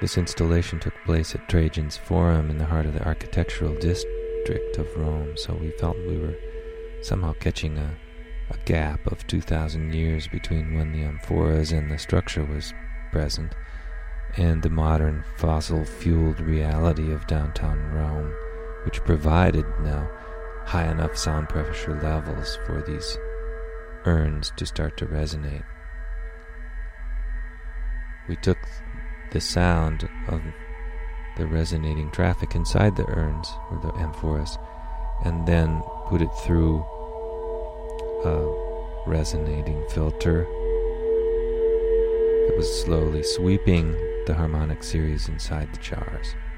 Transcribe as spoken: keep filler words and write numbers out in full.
This installation took place at Trajan's Forum in the heart of the architectural district of Rome, so we felt we were somehow catching a, a gap of two thousand years between when the amphoras and the structure was present and the modern fossil-fueled reality of downtown Rome, which provided now high enough sound pressure levels for these urns to start to resonate. We took the sound of the resonating traffic inside the urns, or the amphoras, and then put it through a resonating filter that was slowly sweeping the harmonic series inside the jars.